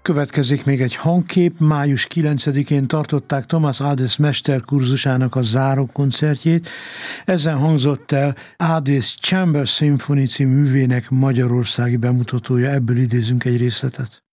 Következik még egy hangkép. Május 9-én tartották Thomas Adès mesterkurzusának a záró koncertjét. Ezen hangzott el Adès Chamber Symphony című művének magyarországi bemutatója. Ebből idézünk egy részletet.